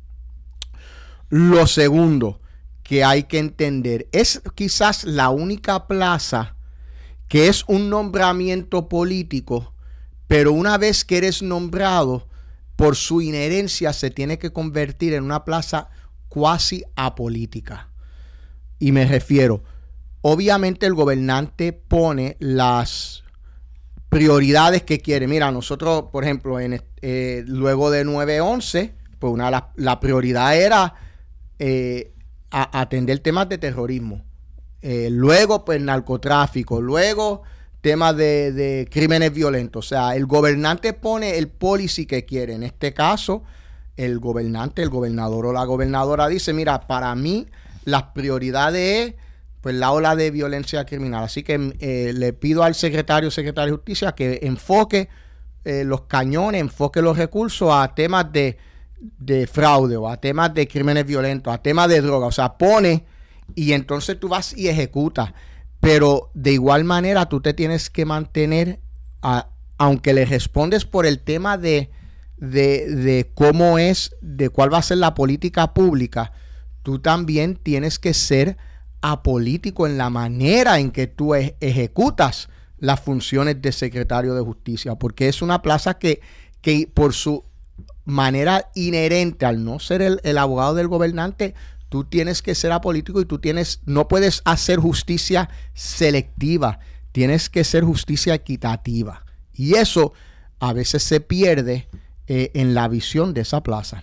S5: Lo segundo que hay que entender, es quizás la única plaza que es un nombramiento político, pero una vez que eres nombrado, por su inherencia se tiene que convertir en una plaza cuasi apolítica. Y me refiero, obviamente el gobernante pone las prioridades que quiere. Mira, nosotros, por ejemplo, luego de 9/11, pues la prioridad era atender temas de terrorismo. Luego, pues, narcotráfico. Luego, temas de crímenes violentos. O sea, el gobernante pone el policy que quiere. En este caso, el gobernador o la gobernadora dice, mira, para mí las prioridades es pues la ola de violencia criminal. Así que le pido al secretario de Justicia que enfoque los cañones, enfoque los recursos a temas de fraude o a temas de crímenes violentos, a temas de droga. O sea, pone y entonces tú vas y ejecutas. Pero de igual manera tú te tienes que mantener, aunque le respondes por el tema de cómo es, de cuál va a ser la política pública, tú también tienes que ser apolítico en la manera en que tú ejecutas las funciones de secretario de Justicia, porque es una plaza que por su manera inherente, al no ser el abogado del gobernante, tú tienes que ser apolítico y no puedes hacer justicia selectiva, tienes que ser justicia equitativa. Y eso a veces se pierde en la visión de esa plaza.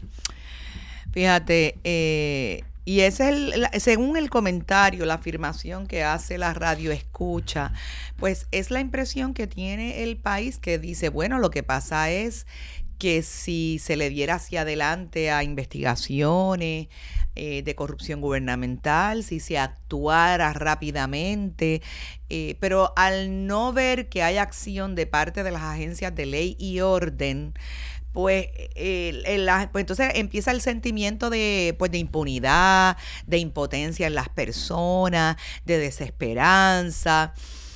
S4: Fíjate, y ese es según el comentario, la afirmación que hace la radio escucha, pues es la impresión que tiene el país, que dice, bueno, lo que pasa es que si se le diera hacia adelante a investigaciones de corrupción gubernamental, si se actuara rápidamente, pero al no ver que hay acción de parte de las agencias de ley y orden, pues entonces empieza el sentimiento de impunidad, de impotencia en las personas, de desesperanza,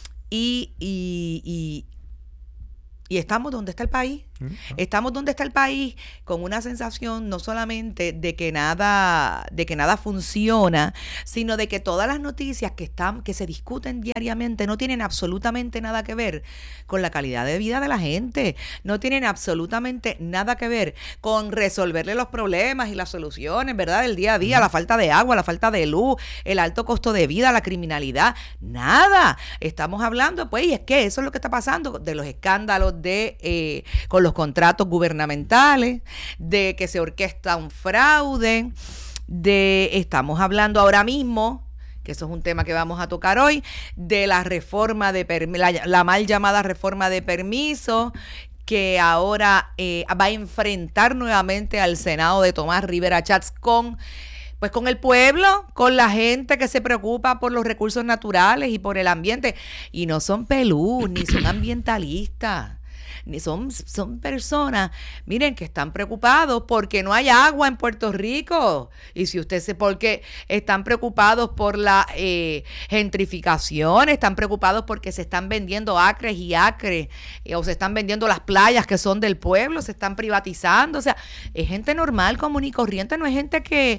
S4: y estamos donde está el país. Estamos donde está el país con una sensación no solamente de que nada funciona, sino de que todas las noticias que se discuten diariamente no tienen absolutamente nada que ver con la calidad de vida de la gente, no tienen absolutamente nada que ver con resolverle los problemas y las soluciones, ¿verdad?, del día a día, la falta de agua, la falta de luz, el alto costo de vida, la criminalidad, nada. Estamos hablando, pues, y es que eso es lo que está pasando, de los escándalos con los contratos gubernamentales, de que se orquesta un fraude, estamos hablando ahora mismo, que eso es un tema que vamos a tocar hoy, de la reforma la mal llamada reforma de permisos, que ahora va a enfrentar nuevamente al Senado de Tomás Rivera Chats con el pueblo, con la gente que se preocupa por los recursos naturales y por el ambiente, y no son pelús, ni son ambientalistas, ni son personas, miren, que están preocupados porque no hay agua en Puerto Rico, y si usted porque están preocupados por la gentrificación, están preocupados porque se están vendiendo acres y acres, o se están vendiendo las playas que son del pueblo, se están privatizando. O sea, es gente normal, común y corriente, no es gente que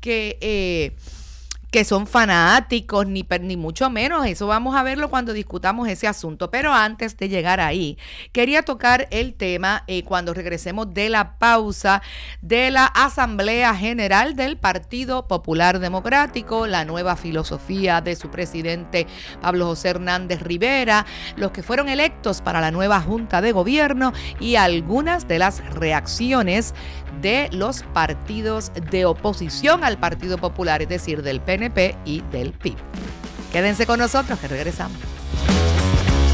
S4: son fanáticos, ni mucho menos. Eso vamos a verlo cuando discutamos ese asunto. Pero antes de llegar ahí, quería tocar el tema, cuando regresemos de la pausa, de la Asamblea General del Partido Popular Democrático, la nueva filosofía de su presidente Pablo José Hernández Rivera, los que fueron electos para la nueva Junta de Gobierno y algunas de las reacciones de los partidos de oposición al Partido Popular, es decir, del PNP y del PIB. Quédense con nosotros, que regresamos.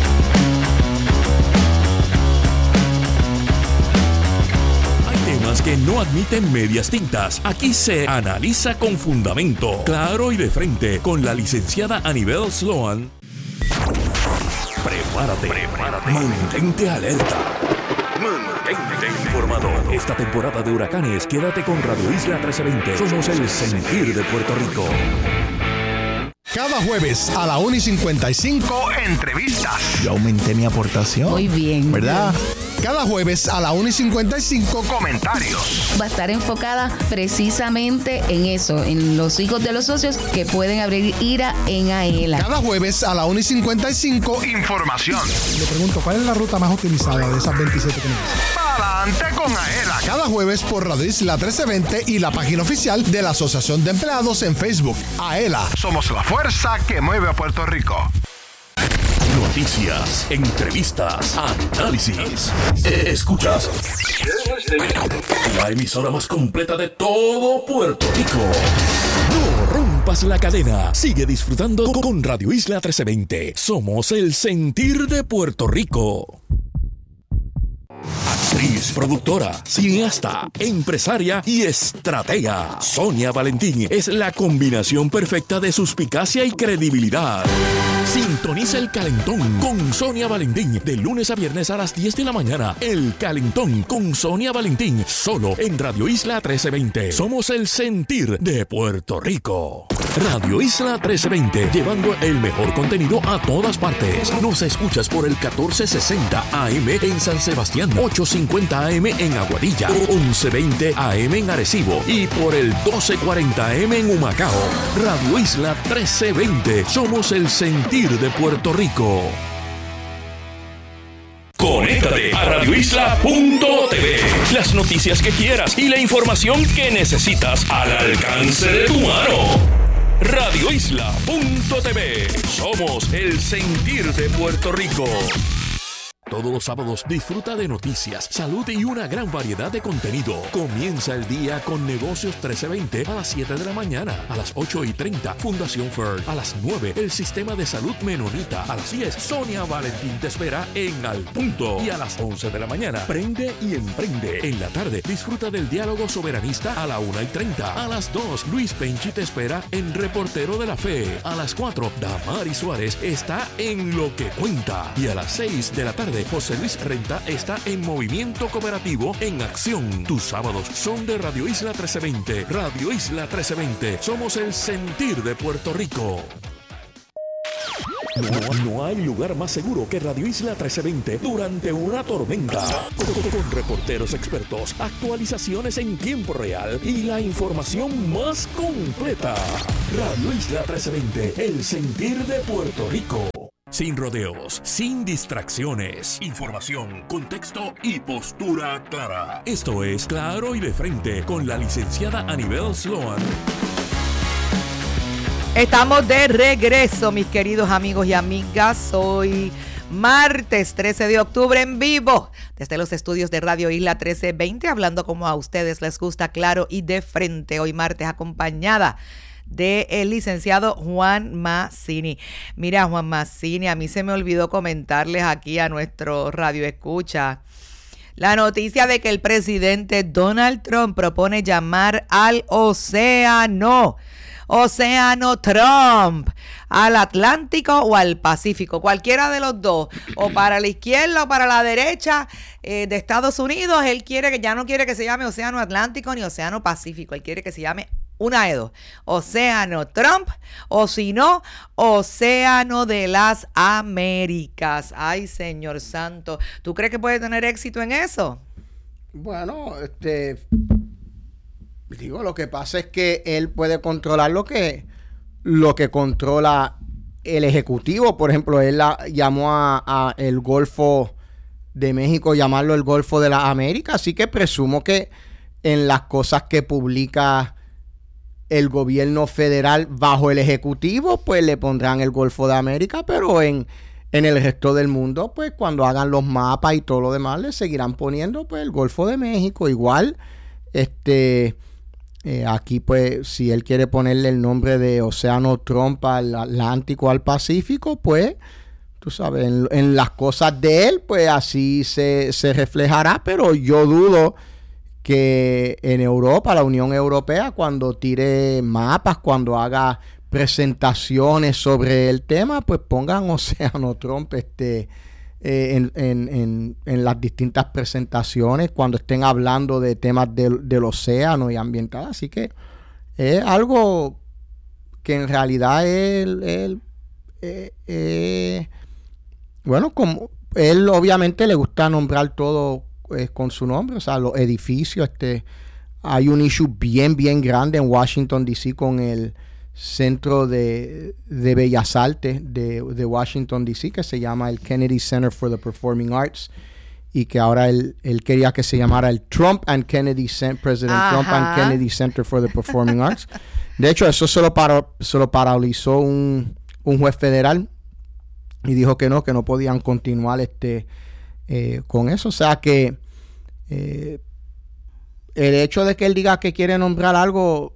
S2: Hay temas que que no admiten medias tintas. Aquí se analiza con fundamento, claro y de frente, con la licenciada Anibel Sloan. Prepárate. Mantente alerta. Mantente informado. Esta temporada de huracanes, quédate con Radio Isla 1320. Somos el sentir de Puerto Rico.
S9: Cada jueves a la 1:55, entrevistas.
S10: Yo aumenté mi aportación.
S6: Muy bien.
S9: ¿Verdad? Cada jueves a la 1:55, comentarios.
S11: Va a estar enfocada precisamente en eso, en los hijos de los socios que pueden abrir IRA en AELA.
S9: Cada jueves a la 1:55, información.
S10: Le pregunto, ¿cuál es la ruta más utilizada de esas 27 que me dicen?
S9: Adelante con AELA. Cada jueves por Radio Isla 1320 y la página oficial de la Asociación de Empleados en Facebook. AELA, somos la fuerza que mueve a Puerto Rico.
S2: Noticias, entrevistas, análisis. Escuchas la emisora más completa de todo Puerto Rico. No rompas la cadena. Sigue disfrutando con Radio Isla 1320. Somos el sentir de Puerto Rico. Actriz, productora, cineasta, empresaria y estratega. Sonia Valentín es la combinación perfecta de suspicacia y credibilidad. Sintoniza El Calentón con Sonia Valentín de lunes a viernes a las 10 de la mañana. El Calentón con Sonia Valentín, solo en Radio Isla 1320. Somos el sentir de Puerto Rico. Radio Isla 1320, llevando el mejor contenido a todas partes. Nos escuchas por el 1460 AM en San Sebastián, 850 AM en Aguadilla, 1120 AM en Arecibo y por el 1240 AM en Humacao. Radio Isla 1320, somos el sentir de Puerto Rico. Conéctate a radioisla.tv. Las noticias que quieras y la información que necesitas al alcance de tu mano. radioisla.tv. Somos el sentir de Puerto Rico. Todos los sábados disfruta de noticias, salud y una gran variedad de contenido. Comienza el día con Negocios 1320 a las 7 de la mañana. A las 8:30, Fundación Fern. A las 9, el Sistema de Salud Menonita. A las 10, Sonia Valentín te espera en Al Punto. Y a las 11 de la mañana, Prende y Emprende. En la tarde, disfruta del diálogo soberanista a la 1:30. A las 2, Luis Penchi te espera en Reportero de la Fe. A las 4, Damari Suárez está en Lo que Cuenta. Y a las 6 de la tarde, José Luis Renta está en Movimiento Cooperativo en Acción. Tus sábados son de Radio Isla 1320. Radio Isla 1320. Somos el sentir de Puerto Rico. No hay lugar más seguro que Radio Isla 1320 durante una tormenta. Con reporteros expertos, actualizaciones en tiempo real y la información más completa. Radio Isla 1320, el sentir de Puerto Rico. Sin rodeos, sin distracciones. Información, contexto y postura clara. Esto es Claro y de Frente con la licenciada Anibel Sloan.
S4: Estamos de regreso, mis queridos amigos y amigas. Hoy martes 13 de octubre en vivo desde los estudios de Radio Isla 1320, hablando como a ustedes les gusta, claro y de frente. Hoy martes acompañada del licenciado Juan Mazzini. Mira, Juan Mazzini, a mí se me olvidó comentarles aquí a nuestro radio escucha la noticia de que el presidente Donald Trump propone llamar al Océano Trump, al Atlántico o al Pacífico, cualquiera de los dos, o para la izquierda o para la derecha de Estados Unidos. Él quiere que ya no quiere que se llame Océano Atlántico ni Océano Pacífico, él quiere que se llame una de dos, Océano Trump, o si no, Océano de las Américas. Ay, Señor Santo, ¿tú crees que puede tener éxito en eso?
S5: Bueno, digo, lo que pasa es que él puede controlar lo que controla el Ejecutivo. Por ejemplo, él llamó a el Golfo de México, llamarlo el Golfo de las Américas, así que presumo que en las cosas que publica el gobierno federal bajo el Ejecutivo, pues le pondrán el Golfo de América, pero en el resto del mundo, pues cuando hagan los mapas y todo lo demás, le seguirán poniendo pues el Golfo de México. Igual, aquí pues si él quiere ponerle el nombre de Océano Trump al Atlántico, al Pacífico, pues tú sabes, en las cosas de él, pues así se reflejará, pero yo dudo que en Europa, la Unión Europea, cuando tire mapas, cuando haga presentaciones sobre el tema, pues pongan Océano Trump en las distintas presentaciones, cuando estén hablando de temas del océano y ambiental. Así que es algo que en realidad bueno, como él obviamente le gusta nombrar todo con su nombre, o sea, los edificios, hay un issue bien grande en Washington D.C. con el Centro de Bellas Artes de Washington D.C., que se llama el Kennedy Center for the Performing Arts, y que ahora él quería que se llamara el Trump and Kennedy President Trump and Kennedy Center for the Performing Arts. De hecho, eso se lo paralizó un juez federal y dijo que no podían continuar con eso. O sea que el hecho de que él diga que quiere nombrar algo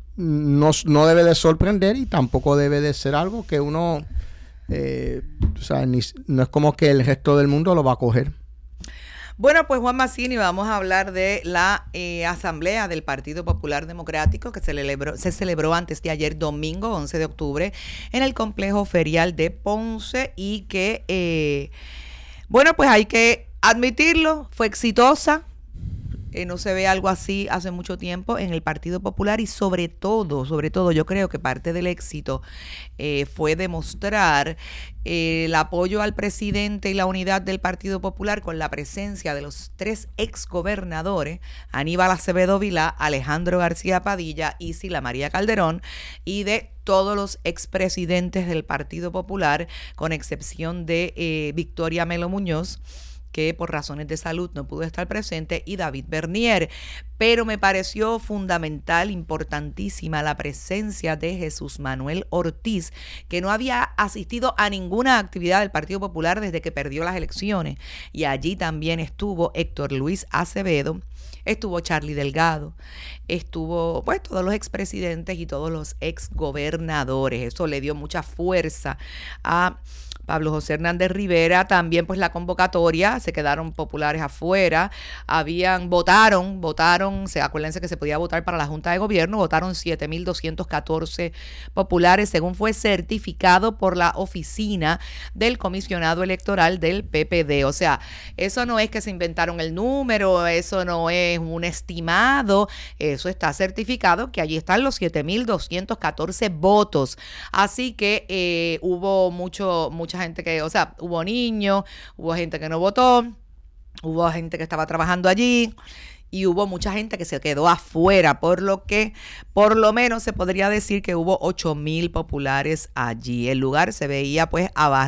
S5: no debe de sorprender, y tampoco debe de ser algo que uno o sea, no es como que el resto del mundo lo va a coger.
S4: Bueno, pues Juan Mazzini, vamos a hablar de la asamblea del Partido Popular Democrático que se celebró antes de ayer, domingo 11 de octubre, en el complejo ferial de Ponce, y que, bueno, pues hay que admitirlo, fue exitosa. No se ve algo así hace mucho tiempo en el Partido Popular, y sobre todo, yo creo que parte del éxito fue demostrar el apoyo al presidente y la unidad del Partido Popular con la presencia de los 3 exgobernadores, Aníbal Acevedo Vilá, Alejandro García Padilla y Sila María Calderón, y de todos los expresidentes del Partido Popular, con excepción de Victoria Melo Muñoz, que por razones de salud no pudo estar presente, y David Bernier. Pero me pareció fundamental, importantísima, la presencia de Jesús Manuel Ortiz, que no había asistido a ninguna actividad del Partido Popular desde que perdió las elecciones. Y allí también estuvo Héctor Luis Acevedo, estuvo Charlie Delgado, estuvo pues todos los expresidentes y todos los exgobernadores. Eso le dio mucha fuerza a Pablo José Hernández Rivera. También pues la convocatoria, se quedaron populares afuera, votaron, acuérdense que se podía votar para la Junta de Gobierno, votaron 7,214 populares, según fue certificado por la oficina del comisionado electoral del PPD. O sea, eso no es que se inventaron el número, eso no es un estimado, eso está certificado, que allí están los 7,214 votos. Así que hubo mucha gente que, o sea, hubo niños, hubo gente que no votó, hubo gente que estaba trabajando allí, y hubo mucha gente que se quedó afuera, por lo que por lo menos se podría decir que hubo 8,000 populares allí. El lugar se veía pues abarrotado.